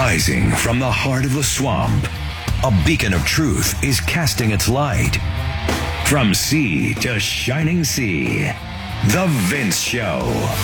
Rising from the heart of the swamp, a beacon of truth is casting its light. From sea to shining sea, The Vince Show.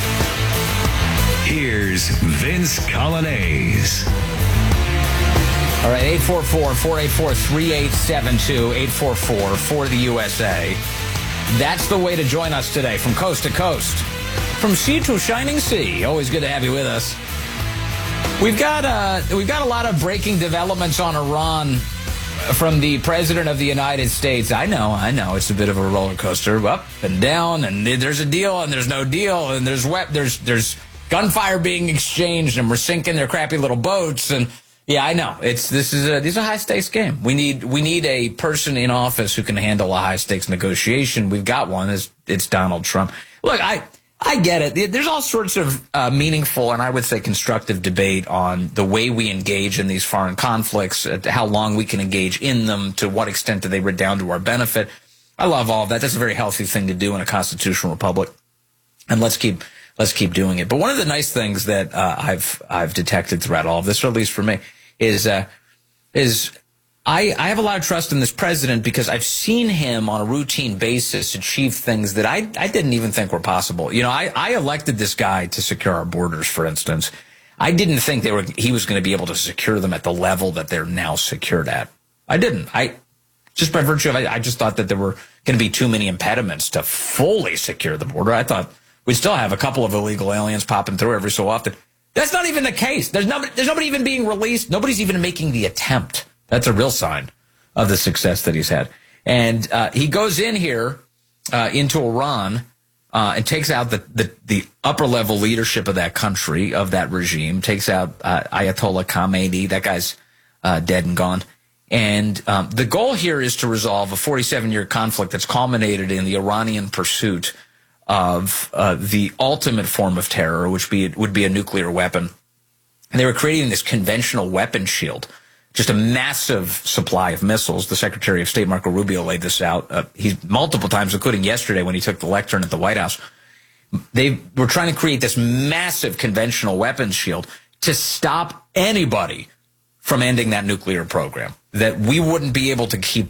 Here's Vince Coglianese. All right, 844-484-3872, 844 for the USA. That's the way to join us today, from coast to coast. From sea to shining sea. Always good to have you with us. We've got a lot of breaking developments on Iran from the President of the United States. I know. It's a bit of a roller coaster, up and down, and there's a deal, and there's no deal, and there's gunfire being exchanged, and we're sinking their crappy little boats, and yeah, I know. This is a high stakes game. We need a person in office who can handle a high stakes negotiation. We've got one. It's Donald Trump. Look, I get it. There's all sorts of meaningful and I would say constructive debate on the way we engage in these foreign conflicts, how long we can engage in them, to what extent do they redound to our benefit. I love all of that. That's a very healthy thing to do in a constitutional republic, and let's keep doing it. But one of the nice things that I've detected throughout all of this, or at least for me, is I have a lot of trust in this president because I've seen him on a routine basis achieve things that I didn't even think were possible. You know, I elected this guy to secure our borders, for instance. I didn't think he was going to be able to secure them at the level that they're now secured at. I didn't. Just by virtue of I just thought that there were going to be too many impediments to fully secure the border. I thought we'd still have a couple of illegal aliens popping through every so often. That's not even the case. There's nobody even being released. Nobody's even making the attempt. That's a real sign of the success that he's had. And he goes in here into Iran and takes out the upper-level leadership of that country, of that regime, takes out Ayatollah Khamenei. That guy's dead and gone. And the goal here is to resolve a 47-year conflict that's culminated in the Iranian pursuit of the ultimate form of terror, which would be a nuclear weapon. And they were creating this conventional weapon shield, just a massive supply of missiles. The Secretary of State, Marco Rubio, laid this out. He's multiple times, including yesterday when he took the lectern at the White House. They were trying to create this massive conventional weapons shield to stop anybody from ending that nuclear program, that we wouldn't be able to keep